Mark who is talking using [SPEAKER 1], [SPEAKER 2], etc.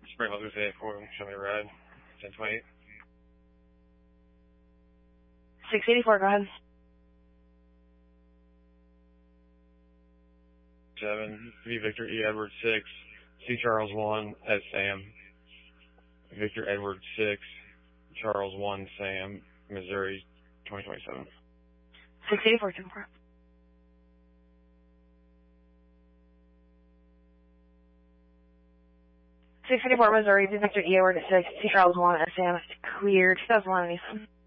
[SPEAKER 1] Spring Hill 8-4, show me a ride. 1028.
[SPEAKER 2] 684, go ahead.
[SPEAKER 1] 7, V Victor E Edward 6, C Charles 1, S Sam. Victor Edward 6, Charles 1, Sam, Missouri, 2027.
[SPEAKER 2] 684, 10-4. 684, Missouri, V Victor E Edward 6, C Charles 1, S Sam, clear, 2001 Nissan.